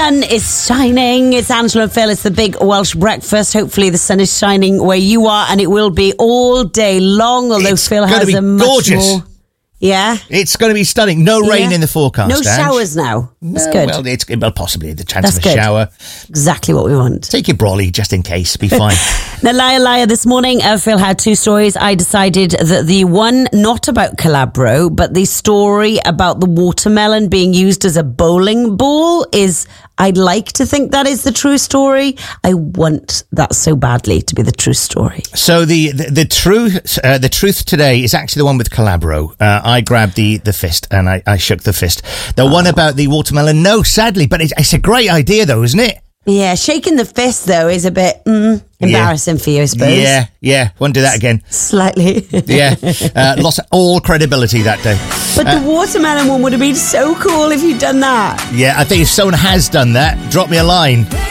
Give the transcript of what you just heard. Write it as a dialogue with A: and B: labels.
A: sun is shining. It's Angela and Phil. It's the big Welsh breakfast. Hopefully the sun is shining where you are, and it will be all day long, although
B: It's
A: Phil
B: gonna
A: has
B: be
A: a much
B: gorgeous.
A: more... Yeah?
B: It's going to be stunning. No rain in the forecast.
A: No
B: Ange.
A: showers now. That's good.
B: Well, possibly the chance
A: That's
B: of a
A: good.
B: shower.
A: Exactly what we want.
B: Take your brolly just in case. Be fine.
A: Now, liar, this morning, Phil had two stories. I decided that the one, not about Calabro, but the story about the watermelon being used as a bowling ball is, I'd like to think that is the true story. I want that so badly to be the true story.
B: So the truth today is actually the one with Calabro. I grabbed the fist and I shook the fist. The one about the watermelon, no, sadly, but it's a great idea though, isn't it?
A: Yeah, shaking the fist, though, is a bit embarrassing for you, I suppose.
B: Yeah. Won't do that again.
A: Slightly.
B: Yeah. Lost all credibility that day.
A: But the watermelon one would have been so cool if you'd done that.
B: Yeah, I think if someone has done that, drop me a line.